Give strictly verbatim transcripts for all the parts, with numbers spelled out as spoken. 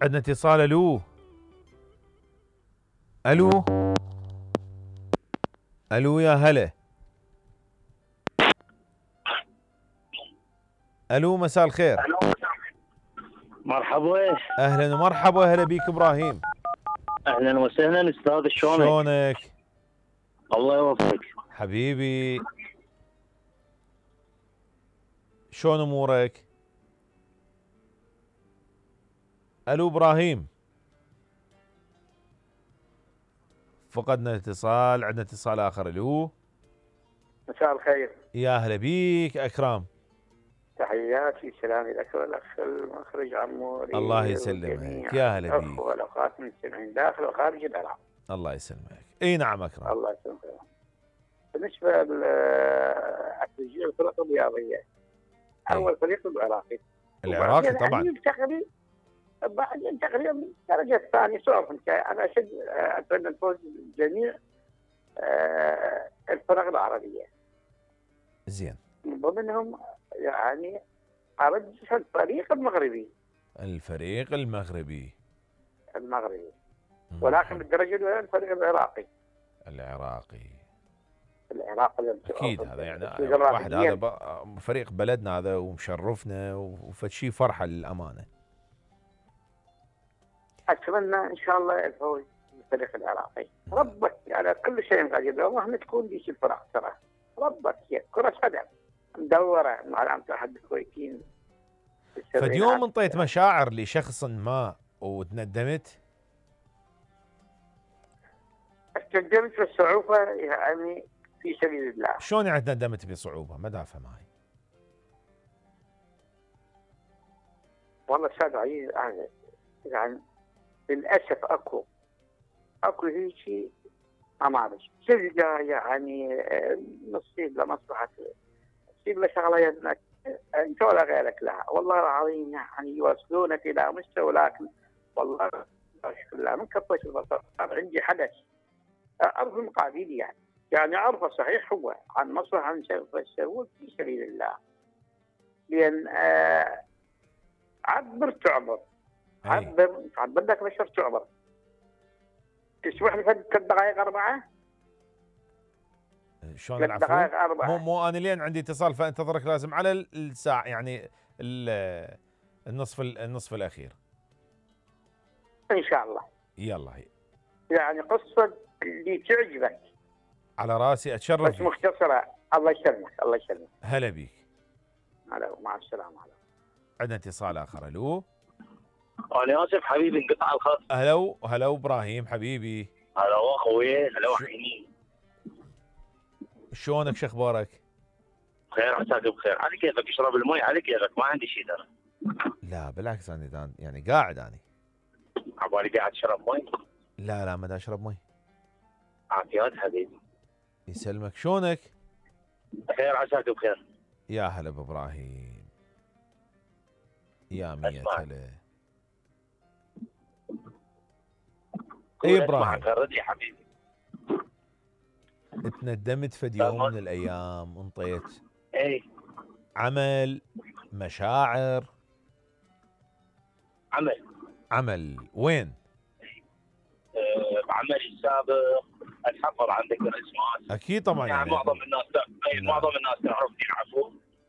عندنا اتصال. الو الو الو يا هلا. الو مساء الخير. مرحبا. اهلا ومرحبا، اهلا بيك ابراهيم. اهلا وسهلا استاذ، شلونك؟ شلونك؟ الله يوفقك حبيبي. شلون امورك؟ الو ابراهيم. فقدنا الاتصال. عندنا اتصال اخر. الو مساء الخير. يا اهلا بيك اكرم. تحياتي سلامي لك والاخ المخرج عموري. الله يسلمك يا هلا بيك. الاخوه والاخوات المستمعين داخل وخارج العراق. الله يسلمك. اي نعم اكرم. الله يسلمك. بالنسبه لتشجيع الفرق الرياضيه، اول فريق العراقي. العراقي طبعا. ينتقل بعدين تقريبا الدرجه الثانيه صعب. انا اشد اتمنى الفوز لجميع الفرق العربيه. زين. من ضمنهم يعني ارجح الفريق المغربي. الفريق المغربي. المغربي. ولكن بالدرجه الاولى الفريق العراقي. العراقي. العراق اكيد هذا يعني واحد، هذا فريق بلدنا هذا ومشرفنا وفشي فرحه للامانه. اتمنى ان شاء الله الفوز بالفريق العراقي. ربك على كل شيء قادر، ومهما تكون ديش الفرق ترى ربك هي كره قدم مدوره مع علامه حد كويتين. فاليوم انطيت مشاعر لشخص ما وتندمت؟ تندمت بالصعوبه يعني في سبيل الله. شلون يعني تندمت بصعوبه؟ ما دافع معي. والله استاذ عزيز انا يعني للاسف اكو اكو هيك امامك تلقى يعني نصيب لمصلحه، تصيب له شغله يدك انت ولا غيرك لها، والله العظيم يعني يوصلونك الى مستوى. لكن والله اشكر الله من كفيت البصر صار عندي حدث اعرف المقابل يعني يعني اعرفه صحيح هو عن مصلحه عن سووا في سبيل الله. لان آه عبر تعبر عبر عبر لك بشر تعبر. تسمح لي ثلاث دقائق اربعه؟ شلون العفو؟ دقائق اربعه. مو مو انا لين عندي اتصال فانتظرك لازم على الساعه يعني النصف النصف الاخير. ان شاء الله. يلا هي. يعني قصه اللي تعجبك. على راسي اتشرف. بس مختصره. الله يسلمك الله يسلمك. هلا بيك. هلا مع السلامه. هلا. عندنا اتصال اخر. الو. انا اسف حبيبي انقطع الخط. هلا هلا ابراهيم حبيبي. هلا اخوي. هلا وحيني. شلونك؟ شو اخبارك؟ بخير عساك بخير. على كيفك اشرب المي على كيفك ما عندي شيء ترى. لا بالعكس انا يعني قاعد اني. عبالي قاعد تشرب مي؟ لا لا ما دا اشرب مي. عافيات حبيبي. يسلمك. شلونك؟ بخير عساك بخير. يا هلا بابراهيم. يا مية هلا. اي ابراهيم. غردي حبيبي. تندمت فد يوم من الايام انطيت اي عمل مشاعر؟ عمل عمل وين؟ أه بعملي السابق اتحفظ عن ذكر اسماء. اكيد طبعا يعني, يعني معظم الناس أي نعم. معظم الناس تعرفني العفو.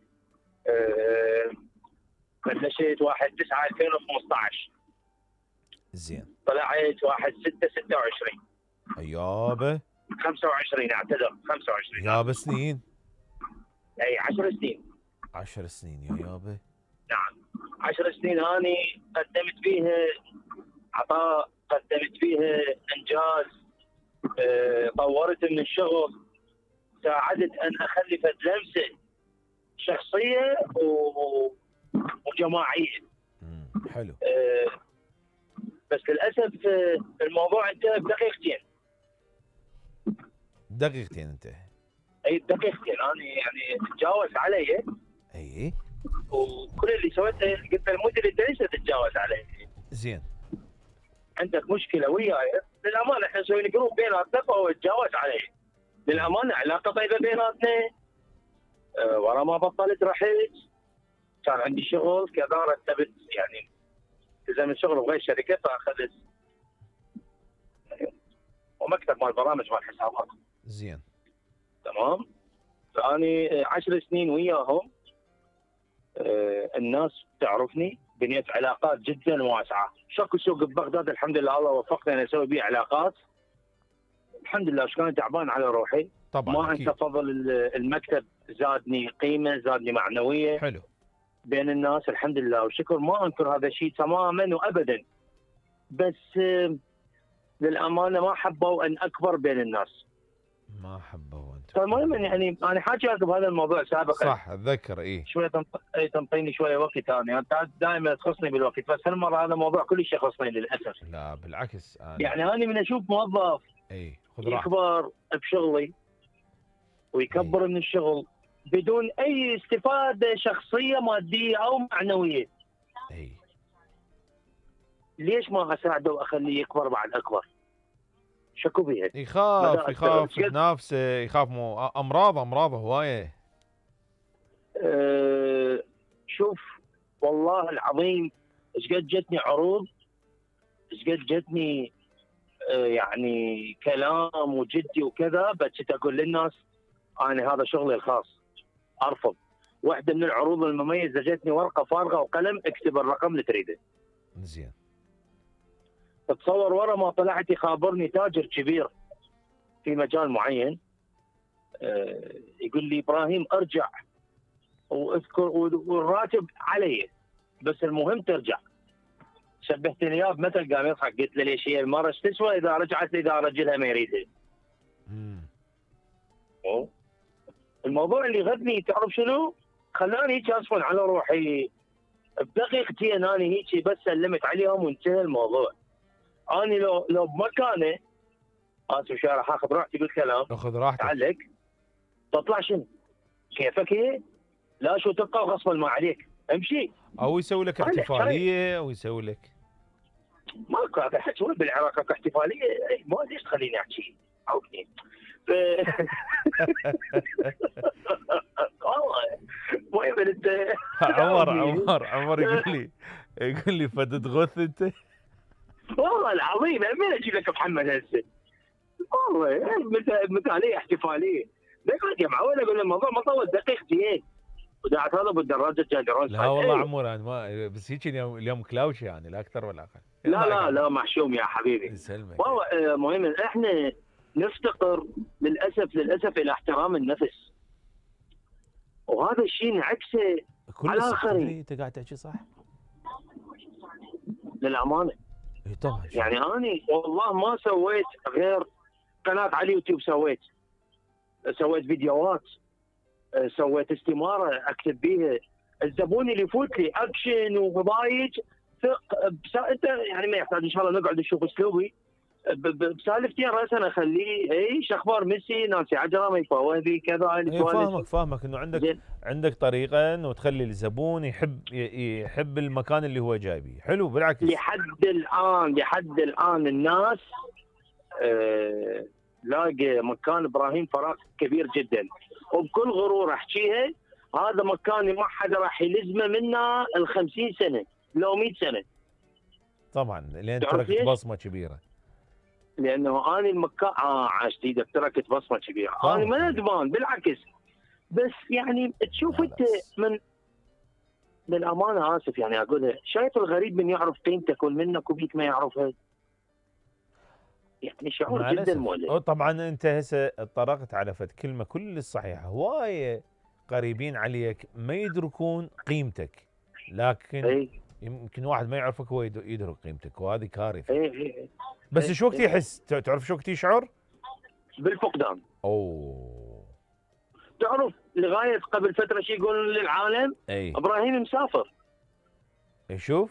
أه بلشت واحد تسعة ألفين وخمسطعش. زين. طلعت واحد ستة ستة وعشرين. يابا خمسة وعشرين اعتذر خمسة وعشرين. يابا سنين. اي عشر سنين. عشر سنين يا يابا. نعم عشر سنين هاني قدمت فيها عطاء، قدمت فيها انجاز، أه طورت من الشغل، ساعدت ان اخلي فد لمسه شخصيه و... وجماعيه. امم حلو. أه بس للاسف الموضوع انتهى بدقيقتين. دقيقتين انت؟ اي دقيقتين. انا يعني تجاوز علي. اي وكل اللي سويته قلت المدير انت ليش تتجاوز علي؟ زين. عندك مشكله وياي؟ للامانه احنا مسويين جروب بيناتنا فهو يتجاوز علي. للامانه علاقه طيبه بيناتنا. أه ورا ما بطلت رحت كان عندي شغل كذا رتبت يعني اجازه من الشغل وغير الشركه فاخذ ومكتب مال برامج مال حسابات. زين. تمام. فاني عشر سنين وياهم. آه الناس تعرفني، بنيت علاقات جدا واسعه، شكو سوق ببغداد الحمد لله الله وفقني ان اسوي بيه علاقات. الحمد لله، ايش كان تعبان على روحي. طبعا ما انسى فضل المكتب، زادني قيمه، زادني معنويه. حلو. بين الناس الحمد لله وشكر، ما انكر هذا الشيء تماما وابدا. بس آه للامانه ما حبوا ان اكبر بين الناس. ما حبوا انت. فالمهم يعني انا حاجاك بهذا الموضوع سابقا. صح اتذكر. اي شويه تنطيني شويه وقت انا، انت دائما تخصني بالوقت، بس هالمره هذا الموضوع كلش يخصني للاسف. لا بالعكس أنا. يعني انا من اشوف موظف اي خذ راحتك يكبر بشغلي ويكبر أي. من الشغل بدون اي استفاده شخصيه ماديه او معنويه. اي ليش ما اساعده واخليه يكبر بعد اكبر؟ شكو بيها. يخاف يخاف شكل... نفسه، يخاف مو امراض امراض هوايه. أه... شوف والله العظيم ايش قد جتني عروض، ايش قد جتني أه يعني كلام وجدي وكذا، بس اقول للناس انا هذا شغلي الخاص ارفض. واحده من العروض المميزه جتني ورقه فارغه وقلم، اكتب الرقم اللي تريده. زين. تتصور ورا ما طلعت يخابرني تاجر كبير في مجال معين، أه يقول لي ابراهيم ارجع واذكر والراتب علي، بس المهم ترجع. شبهتني اياه بمثل قام يضحك، قلت له ليش هي المره ايش تسوى اذا رجعت اذا رجلها ما يريدها. امم الموضوع اللي غدني تعرف شنو؟ خلاني هيك اصفن على روحي بدقيقتين، انا هيك بس سلمت عليهم وانتهى الموضوع. انا لو لو بمكانه اسف شوي راح اخذ راحتي بالكلام. اخذ راحتك. تعلق تطلع شنو؟ كيفك هي؟ لا شو تبقى غصبا ما عليك، امشي. او يسوي لك احتفاليه او يسوي لك. ماكو هذا الحكي وين بالعراق اكو احتفاليه؟ ما ليش تخليني احكي عودني. ف... والله المهم انت عمر عمر عمر يقول لي يقول لي فدد غث انت. والله العظيم من اجيب لك محمد هسه والله مثاليه احتفاليه. دقيقه يا معود اقول الموضوع ما طول دقيقتين ودعت هذا بالدراجه جاي. لا والله عمر انا ما بس هيك اليوم اليوم كلاوشي يعني لا اكثر ولا اقل. لا لا لا محشوم يا حبيبي. يسلمك. والله مهم احنا نفتقر للاسف للاسف الى احترام النفس، وهذا الشيء نعكسه على الاخرين. انت قاعد تحكي صح للامانه. اي طبعا. يعني انا والله ما سويت غير قناه على اليوتيوب، سويت سويت فيديوهات، سويت استماره اكتب بيها. الزبون اللي يفوت لي اكشن وضايج ثق بس... انت يعني ما يحتاج ان شاء الله نقعد نشوف اسلوبي بسالفتين راسا اخليه اي شو اخبار ميسي نانسي عجرة ما يفوهبي كذا. اي فاهمك فاهمك انه عندك جل. عندك طريقه انه تخلي الزبون يحب يحب المكان اللي هو جايبه. حلو بالعكس. لحد الان لحد الان الناس آه لاقي مكان ابراهيم فراغ كبير جدا، وبكل غرور احكيها هذا مكاني ما حدا راح يلزمه منا ال خمسين سنه لو مئة سنه. طبعا لان تركت بصمه كبيره. لانه انا المكان اه عاشت ايدك تركت بصمه كبيره. انا ما ندمان بالعكس، بس يعني تشوف انت من للامانه اسف يعني اقولها، شايف الغريب من يعرف قيمتك والمنك وبيك ما يعرفها. يعني شعور جدا مؤلم. طبعا انت هسه طرقت على فد كلمه كل الصحيحه. هوايه قريبين عليك ما يدركون قيمتك، لكن أي. يمكن واحد ما يعرفك هو يدرك قيمتك، وهذه كارثه. اي اي بس شو وقت يحس؟ تعرف شو وقت يشعر؟ بالفقدان. اوه تعرف لغايه قبل فتره شي يقولون للعالم اي ابراهيم مسافر. يشوف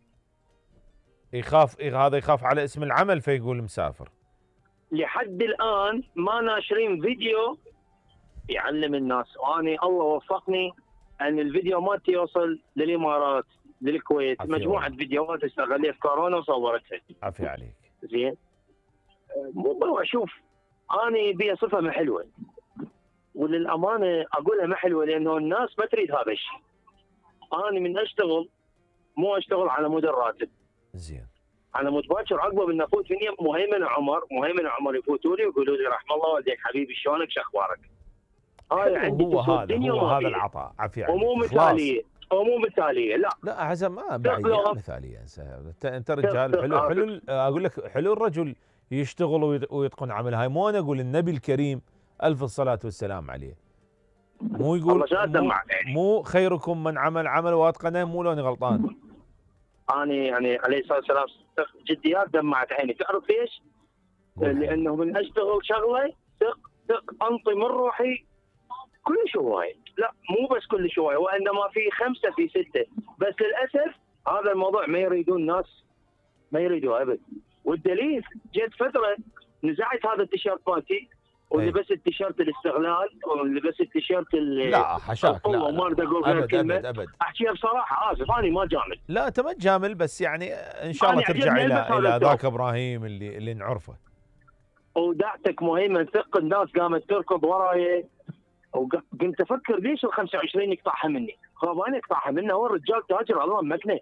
يخاف هذا يخاف على اسم العمل فيقول مسافر. لحد الان ما ناشرين فيديو يعلم الناس، واني الله وفقني ان الفيديو مالتي يوصل للامارات للكويت. مجموعه فيديوهات استغليت كورونا وصورتها. عافية عليك. زين مو اشوف اني بي صفه ما حلوه، وللامانه اقولها ما حلوه لانه الناس ما تريد هذا الشيء. انا من اشتغل مو اشتغل على مود الراتب، زين. انا متباشر عقبه من افوت فيني مهيمن عمر، مهيمن عمر يفوتوا لي ويقولوا لي رحم الله والديك حبيبي شلونك شو اخبارك؟ هاي عندي هو تسوى هذا الدنيا هو وما هذا فيها. العطاء عافيه ومو عليك خلاص. مثاليه ومو مثاليه لا لا عزم ما بعد لا. يا مثاليه انسى. انت انت رجال حلو آه. حلو ال- اقول لك حلو الرجل يشتغل ويت- ويتقن عمل. هاي مو انا اقول النبي الكريم الف الصلاه والسلام عليه مو الله يقول شهد مو, دمع يعني. مو خيركم من عمل عمل واتقنه، مو لوني غلطان. انا يعني عليه الصلاه والسلام جديات دمعت عيني، تعرف ليش؟ لانه من اشتغل شغله ثق ثق انطي من روحي كلش هوايه، لا مو بس كلش هوايه، وانما في خمسه في سته، بس للاسف هذا الموضوع ما يريدون الناس، ما يريدوه ابد. والدليل جت فتره نزعت هذا التيشيرت مالتي ولبست التيشيرت الاستغلال ولبست التيشيرت لا حشاك لا, وما اريد اقول لا غير ابد كلمه. ابد ابد. احكيها بصراحه اسف انا ما جامل. لا انت ما تجامل، بس يعني ان شاء الله أنا ترجع عجبني الى ألبس هذا الى الثوب. ذاك ابراهيم اللي اللي نعرفه. ودعتك مهيمن ثق الناس قامت تركض وراي، وكنت افكر ليش ال خمسة وعشرين يقطعها مني؟ خلاص انا اقطعها منه، هو الرجال تاجر الله مكنه.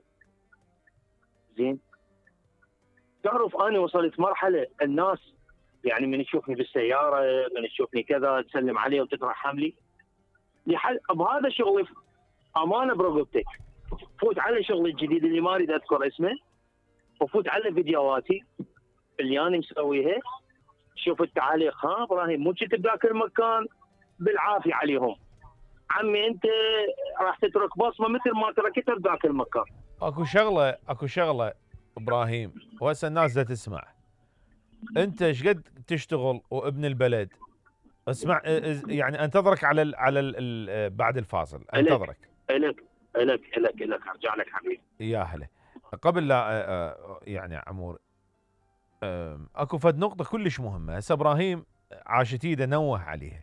زين تعرف انا وصلت مرحله الناس يعني من تشوفني بالسياره، من تشوفني كذا تسلم علي وتترحم لي. لحد بهذا شغلي امانه برقبتك، فوت على شغلي الجديد اللي ما اريد اذكر اسمه، وفوت على فيديوهاتي اللي انا مسويها، شوف التعاليق. ها ابراهيم مو كنت بذاك المكان بالعافيه عليهم، عمي انت راح تترك بصمه مثل ما تركتها بذاك المكان. اكو شغله اكو شغله ابراهيم، وهسه الناس دا تسمع. انت ايش قد تشتغل وابن البلد؟ اسمع يعني انتظرك على ال على ال بعد الفاصل انتظرك. الك الك الك الك ارجع لك حبيبي. يا هلا. قبل لا يعني عمور، اكو فد نقطه كلش مهمه هسه ابراهيم عاشتيده نوه عليها.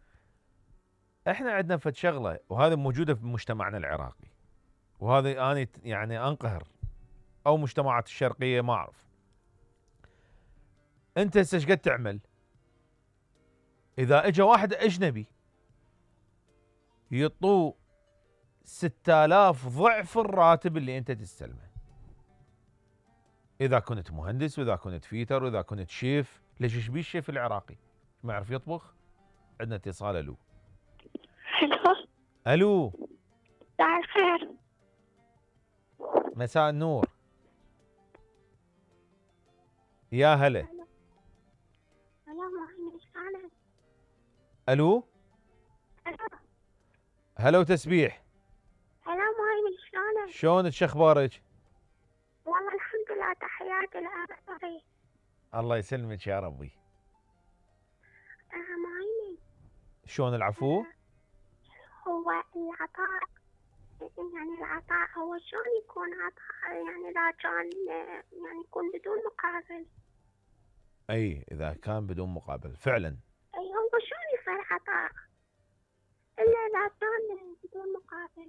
احنا عندنا فد شغله وهذه موجوده في مجتمعنا العراقي، وهذه انا يعني انقهر او مجتمعات الشرقيه ما اعرف. انت هسه ايش قد تعمل؟ اذا اجى واحد اجنبي يعطوه ستة آلاف ضعف الراتب اللي انت تستلمه، اذا كنت مهندس واذا كنت فيتر واذا كنت شيف. ليش ايش بيه الشيف العراقي؟ ما يعرف يطبخ؟ عندنا اتصال. الو الو الو مساء الخير. مساء النور. يا هلا. الو مهيمن شلونك؟ الو الو هلا وتسبيح. الو مهيمن شلونك؟ شلونك شو اخبارك؟ والله الحمد لله، تحياتي لأبصري. الله يسلمك يا ربي. آه مهيمن شلون العفو؟ هو العطاء، يعني العطاء هو شلون يكون عطاء؟ يعني إذا كان يعني يكون بدون مقابل. اي اذا كان بدون مقابل فعلا. اي هو شلون يصير عطاء الا اذا كان بدون مقابل.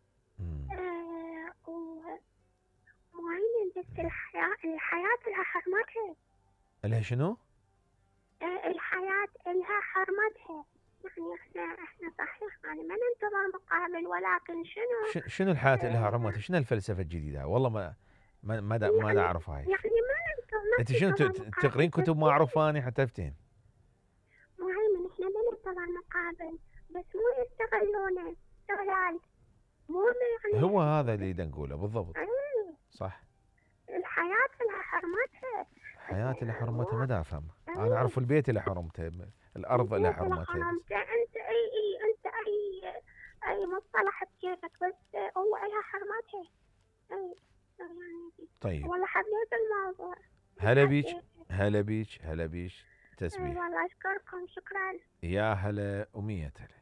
آه ومهيمن بس الحياة الحياة لها حرمتها. لها شنو؟ آه الحياة لها حرمتها، يعني احنا احنا صحيح يعني ما ننتظر مقابل، ولكن شنو شنو الحياة لها حرمتها؟ شنو الفلسفة الجديدة؟ والله ما ما ما, دا ما يعني اعرف هاي. يعني ما ننتظر. انت شنو تقرين كتب ما اعرفها اني حتى افتهم؟ مهيمن احنا ما ننتظر مقابل، بس مو يستغلونه استغلال، مو يعني هو هذا اللي نقوله بالضبط. ايه صح. الحياة لها حرمتها. حياة لها حرمتها ما دا افهم. انا اعرف البيت له حرمته، الارض لها حرمتها. انت انت اي اي انت اي اي مصطلح بكيفك، بس هو لها حرمتها. اي يعني طيب والله حبيت الموضوع. هلا بيك هلا بيك هلا بيك تسبيح. والله اشكركم، شكرا. يا هلا ومية هلا.